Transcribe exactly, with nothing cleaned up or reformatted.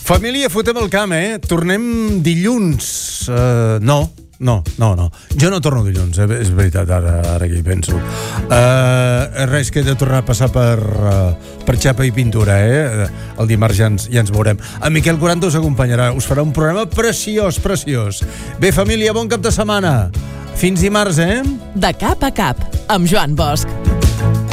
Família, fotem el camp, eh? Tornem dilluns. Uh, no, no, no, no. Jo no torno dilluns, eh? És veritat, ara, ara que hi penso. Uh, res, que he de tornar a passar per, uh, per xapa i pintura, eh? El dimarts ja ens, ja ens veurem. En Miquel Quaranta us acompanyarà. Us farà un programa preciós, preciós. Bé, família, bon cap de setmana. Fins dimarts, eh? De cap a cap, amb Joan Bosch.